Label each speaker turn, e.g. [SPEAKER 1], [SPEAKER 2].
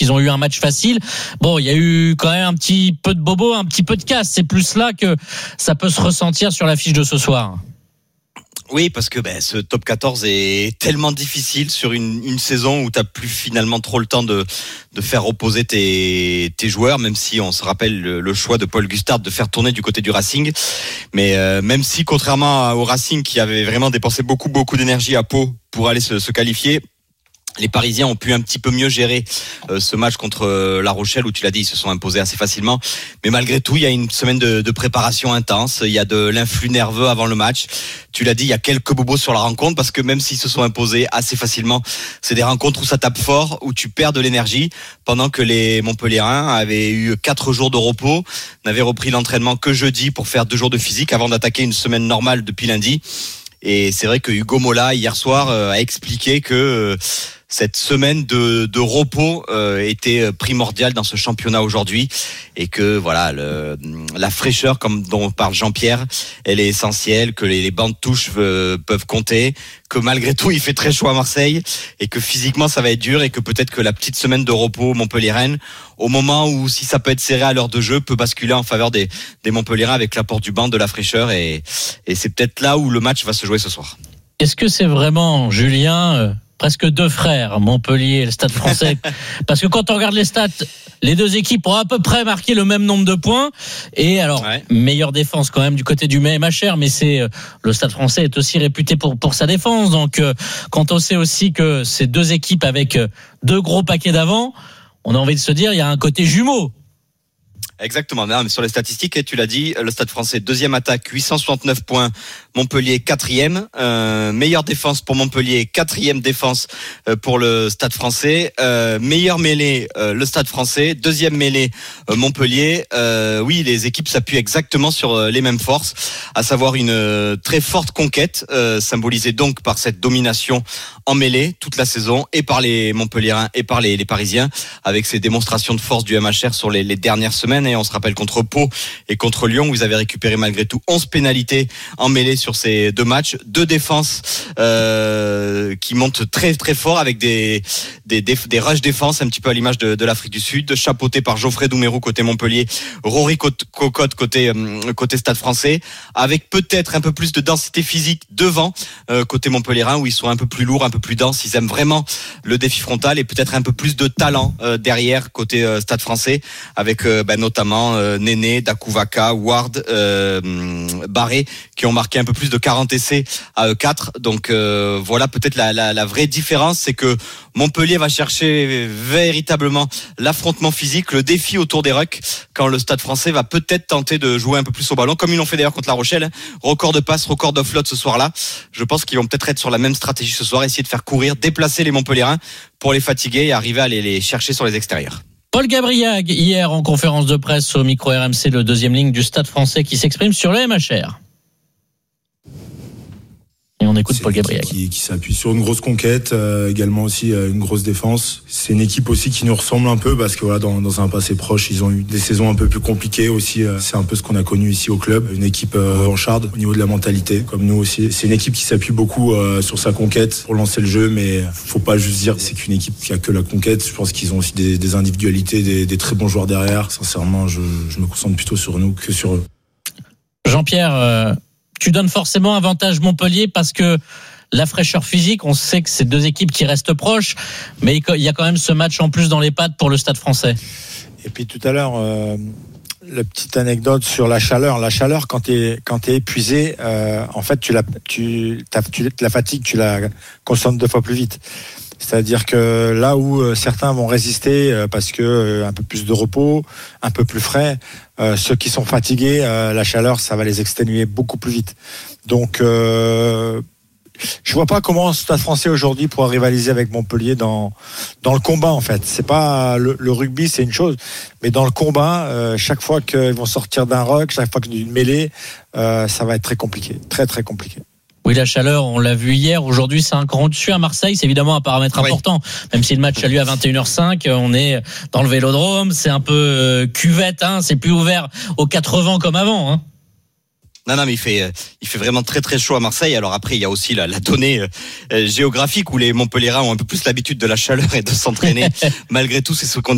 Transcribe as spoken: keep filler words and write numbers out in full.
[SPEAKER 1] qu'ils ont eu un match facile. Bon, il y a eu quand même un petit peu de bobo, un petit peu de casse. C'est plus là que ça peut se ressentir sur l'affiche de ce soir.
[SPEAKER 2] Oui, parce que ben, ce top quatorze est tellement difficile sur une, une saison où tu n'as plus finalement trop le temps de, de faire reposer tes, tes joueurs, même si on se rappelle le, le choix de Paul Gustard de faire tourner du côté du Racing. Mais euh, même si, contrairement au Racing qui avait vraiment dépensé beaucoup, beaucoup d'énergie à Pau pour aller se, se qualifier, les Parisiens ont pu un petit peu mieux gérer euh, ce match contre euh, La Rochelle où tu l'as dit, ils se sont imposés assez facilement. Mais malgré tout, il y a une semaine de, de préparation intense. Il y a de l'influx nerveux avant le match. Tu l'as dit, il y a quelques bobos sur la rencontre parce que même s'ils se sont imposés assez facilement, c'est des rencontres où ça tape fort, où tu perds de l'énergie pendant que les Montpelliérains avaient eu quatre jours de repos, n'avaient repris l'entraînement que jeudi pour faire deux jours de physique avant d'attaquer une semaine normale depuis lundi. Et c'est vrai que Hugo Mola, hier soir, euh, a expliqué que euh, cette semaine de, de repos euh, était primordiale dans ce championnat aujourd'hui et que voilà le, la fraîcheur, comme dont parle Jean-Pierre, elle est essentielle, que les, les bancs de touche euh, peuvent compter, que malgré tout il fait très chaud à Marseille et que physiquement ça va être dur et que peut-être que la petite semaine de repos Montpellier-Rennes, au moment où si ça peut être serré à l'heure de jeu, peut basculer en faveur des, des Montpelliérains avec l'apport du banc, de la fraîcheur et, et c'est peut-être là où le match va se jouer ce soir.
[SPEAKER 1] Est-ce que c'est vraiment, Julien, euh, presque deux frères, Montpellier et le Stade Français? Parce que quand on regarde les stats, les deux équipes ont à peu près marqué le même nombre de points. Et alors, ouais. meilleure défense quand même du côté du M H R, mais c'est euh, le Stade Français est aussi réputé pour pour sa défense. Donc, euh, quand on sait aussi que ces deux équipes avec euh, deux gros paquets d'avant, on a envie de se dire, il y a un côté jumeau.
[SPEAKER 2] Exactement. Non, mais sur les statistiques, tu l'as dit, le Stade Français, deuxième attaque, huit cent soixante-neuf points. Montpellier, quatrième. Euh, meilleure défense pour Montpellier, quatrième défense euh, pour le Stade Français. Euh, meilleure mêlée, euh, le Stade Français. Deuxième mêlée, euh, Montpellier. Euh, oui, les équipes s'appuient exactement sur euh, les mêmes forces, à savoir une euh, très forte conquête, euh, symbolisée donc par cette domination en mêlée toute la saison, et par les Montpelliérains et par les, les Parisiens, avec ces démonstrations de force du M H R sur les, les dernières semaines. Et on se rappelle contre Pau et contre Lyon, vous avez récupéré malgré tout onze pénalités en mêlée sur ces deux matchs, deux défenses euh, qui montent très très fort avec des des des, des rush défense un petit peu à l'image de, de l'Afrique du Sud, chapeauté par Geoffrey Doumerou côté Montpellier, Rory Cocotte côté euh, côté Stade Français, avec peut-être un peu plus de densité physique devant euh, côté Montpelliérain où ils sont un peu plus lourds, un peu plus denses, ils aiment vraiment le défi frontal, et peut-être un peu plus de talent euh, derrière côté euh, Stade Français avec euh, bah, notamment euh, Néné, Dakouvaka, Ward, euh, Barré qui ont marqué un peu plus de quarante essais à eux quatre. Donc euh, voilà peut-être la, la, la vraie différence, c'est que Montpellier va chercher véritablement l'affrontement physique, le défi autour des rucks, quand le Stade Français va peut-être tenter de jouer un peu plus au ballon, comme ils l'ont fait d'ailleurs contre La Rochelle, hein. Record de passes, record de flotte ce soir-là. Je pense qu'ils vont peut-être être sur la même stratégie ce soir, essayer de faire courir, déplacer les Montpelliérains pour les fatiguer et arriver à les, les chercher sur les extérieurs.
[SPEAKER 1] Paul Gabriag, hier en conférence de presse au micro R M C, le deuxième ligne du Stade Français, qui s'exprime sur le M H R. Et on écoute
[SPEAKER 3] c'est
[SPEAKER 1] Paul Gabriel.
[SPEAKER 3] Qui, qui s'appuie sur une grosse conquête, euh, également aussi euh, une grosse défense. C'est une équipe aussi qui nous ressemble un peu parce que voilà, dans, dans un passé proche, ils ont eu des saisons un peu plus compliquées aussi. Euh, c'est un peu ce qu'on a connu ici au club. Une équipe euh, revancharde au niveau de la mentalité, comme nous aussi. C'est une équipe qui s'appuie beaucoup euh, sur sa conquête pour lancer le jeu, mais faut pas juste dire c'est qu'une équipe qui a que la conquête. Je pense qu'ils ont aussi des, des individualités, des, des très bons joueurs derrière. Sincèrement, je, je me concentre plutôt sur nous que sur eux.
[SPEAKER 1] Jean-Pierre, euh... tu donnes forcément avantage Montpellier parce que la fraîcheur physique, on sait que c'est deux équipes qui restent proches, mais il y a quand même ce match en plus dans les pattes pour le Stade Français.
[SPEAKER 4] Et puis tout à l'heure, euh, la petite anecdote sur la chaleur. La chaleur, quand tu es quand t'es épuisé, euh, en fait, tu la, tu, tu, la fatigue, tu la consommes deux fois plus vite. C'est-à-dire que là où certains vont résister parce que un peu plus de repos, un peu plus frais, euh, ceux qui sont fatigués, euh, la chaleur, ça va les exténuer beaucoup plus vite. Donc, euh, je vois pas comment Stade Français aujourd'hui pourra rivaliser avec Montpellier dans dans le combat en fait. C'est pas le, le rugby, c'est une chose, mais dans le combat, euh, chaque fois qu'ils vont sortir d'un ruck, chaque fois d'une mêlée, euh, ça va être très compliqué, très très compliqué.
[SPEAKER 1] Oui, la chaleur, on l'a vu hier. Aujourd'hui, c'est un cran au-dessus à Marseille. C'est évidemment un paramètre oui. important. Même si le match a lieu à vingt et une heures cinq, on est dans le Vélodrome. C'est un peu cuvette, hein. C'est plus ouvert aux quatre-vingts comme avant, hein.
[SPEAKER 2] Non, non, mais il fait, il fait vraiment très, très chaud à Marseille. Alors après, il y a aussi la, la donnée euh, géographique où les Montpelliérains ont un peu plus l'habitude de la chaleur et de s'entraîner. Malgré tout, c'est ce qu'on